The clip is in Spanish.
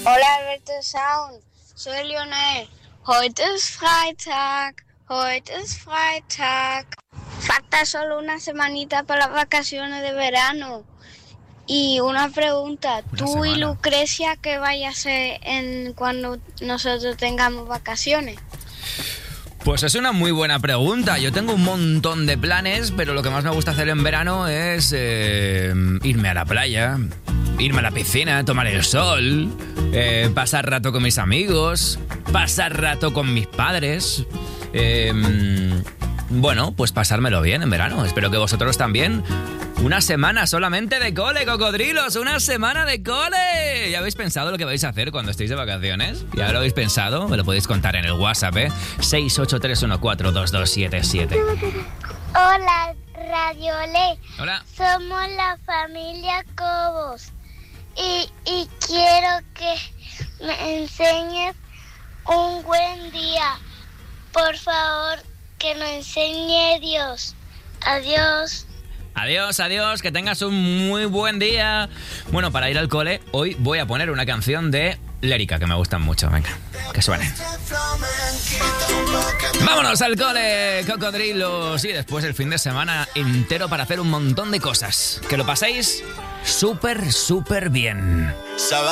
Hola Alberto Sound, soy Lionel. Heute ist Freitag, heute ist Freitag. Falta solo una semanita para las vacaciones de verano. Y una pregunta, ¿tú y Lucrecia qué vais a hacer cuando nosotros tengamos vacaciones? Pues es una muy buena pregunta. Yo tengo un montón de planes, pero lo que más me gusta hacer en verano es irme a la playa, irme a la piscina, tomar el sol, pasar rato con mis amigos, pasar rato con mis padres. Bueno, pues pasármelo bien en verano. Espero que vosotros también. Una semana solamente de cole, cocodrilos. ¡Una semana de cole! ¿Ya habéis pensado lo que vais a hacer cuando estéis de vacaciones? ¿Ya lo habéis pensado? Me lo podéis contar en el WhatsApp, 683142277. Hola, Radiolé. Hola. Somos la familia Cobos. Y quiero que me enseñes un buen día. Por favor, que nos enseñe Dios. Adiós. Adiós, adiós, que tengas un muy buen día. Bueno, para ir al cole, hoy voy a poner una canción de Lérica que me gustan mucho. Venga, que suene. ¡Vámonos al cole, cocodrilos! Y después el fin de semana entero para hacer un montón de cosas. Que lo paséis súper, súper bien.